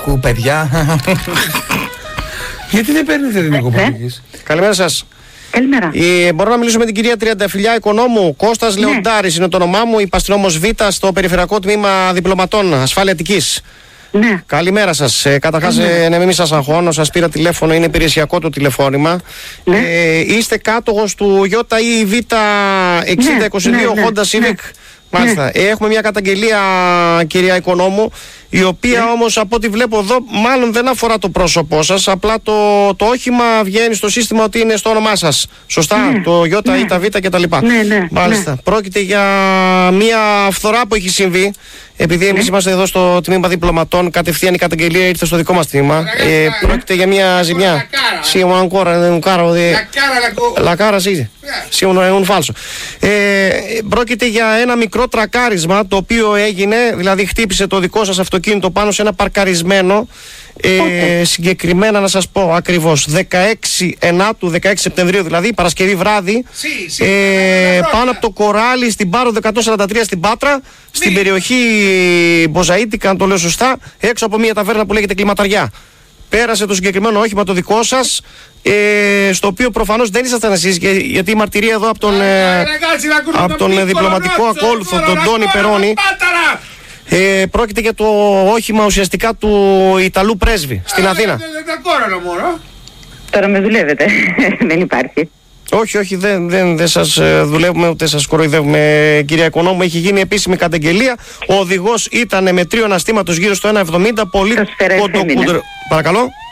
Κουκού, παιδιά. Γιατί δεν παίρνετε την οικοπολιτική? Καλημέρα σας. Καλημέρα. Μπορώ να μιλήσω με την κυρία Τριανταφυλλιά Οικονόμου? Κώστας Λεοντάρης είναι το όνομά μου, υπαστρινόμος Β στο Περιφερειακό Τμήμα Διπλωματών Ασφάλεια Αττικής. Ναι. Καλημέρα σας. Καταρχάς, ναι, μην σας αγχώνω, σας πήρα τηλέφωνο, είναι υπηρεσιακό το τηλεφώνημα. Ναι. Είστε κάτοχος του ΙΒ 6022 Honda Civic. Μάλιστα. Έχουμε μια καταγγελία, κυρία Οικονόμου, η οποία όμως από ό,τι βλέπω εδώ μάλλον δεν αφορά το πρόσωπό σας, απλά το όχημα βγαίνει στο σύστημα ότι είναι στο όνομά σας. Σωστά? Το ΙΒ κτλ. Μάλιστα. Πρόκειται για μια φθορά που έχει συμβεί. Επειδή εμείς είμαστε εδώ στο τμήμα διπλωματών, κατευθείαν η καταγγελία ήρθε στο δικό μας τμήμα. Πρόκειται για μια ζημιά. Sì, ancora un carro di... La cara, sì. Sì, un falso. Πρόκειται για ένα μικρό τρακάρισμα το οποίο έγινε, δηλαδή χτύπησε το δικό σας αυτοκίνητο πάνω σε ένα παρκαρισμένο. Συγκεκριμένα να σας πω ακριβώς 16 Σεπτεμβρίου, δηλαδή Παρασκευή βράδυ, πάνω από το Κοράλι στην Πάρο 143 στην Πάτρα, στην περιοχή Μποζαΐτικα, αν το λέω σωστά, έξω από μια ταβέρνα που λέγεται Κλιματαριά. Πέρασε το συγκεκριμένο όχημα το δικό σας, στο οποίο προφανώς δεν ήσασταν εσείς, γιατί η μαρτυρία εδώ από τον διπλωματικό ακόλουθο, τον Τόνι Περόνι, πρόκειται για το όχημα ουσιαστικά του Ιταλού πρέσβη στην Αθήνα. Τώρα με δουλεύετε. Δεν υπάρχει. Όχι, δεν σας δουλεύουμε ούτε σας κοροϊδεύουμε, κυρία Οικονόμου. Έχει γίνει επίσημη καταγγελία. Ο οδηγός ήταν με τρίο αναστήματος γύρω στο 1,70. Πολύ κοντοκούντρο. Παρακαλώ.